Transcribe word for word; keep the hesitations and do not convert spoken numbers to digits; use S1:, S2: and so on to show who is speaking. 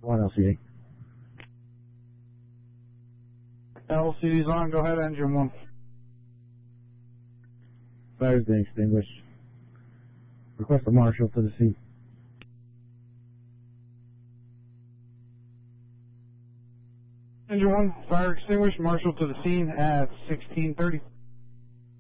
S1: One L C D.
S2: L C D's on. Go ahead, engine one.
S1: Fire's been extinguished. Request a marshal to the scene.
S2: Engine one, fire extinguished. Marshal to the scene at sixteen thirty.